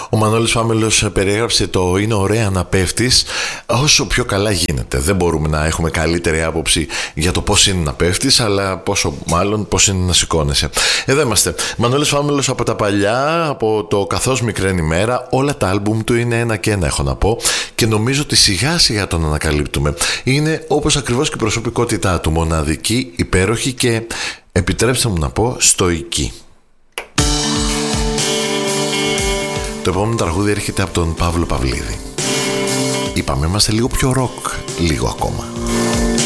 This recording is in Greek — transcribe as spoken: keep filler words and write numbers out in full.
Ο Μανώλης Φάμελος περιέγραψε το «είναι ωραία να πέφτεις» όσο πιο καλά γίνεται. Δεν μπορούμε να έχουμε καλύτερη άποψη για το πώς είναι να πέφτεις, αλλά πόσο μάλλον πώς είναι να σηκώνεσαι. Εδώ είμαστε. Μανώλης Φάμελος από τα παλιά, από το «Καθώς μικραίνει η μέρα». Όλα τα άλμπουμ του είναι ένα και ένα, έχω να πω, και νομίζω ότι σιγά σιγά τον ανακαλύπτουμε. Είναι όπως ακριβώς και η προσωπικότητά του, μοναδική, υπέροχη και, επιτρέψτε μου να πω, στοική. Το επόμενο τραγούδι έρχεται από τον Παύλο Παυλίδη. Είπαμε, είμαστε λίγο πιο ροκ, λίγο ακόμα.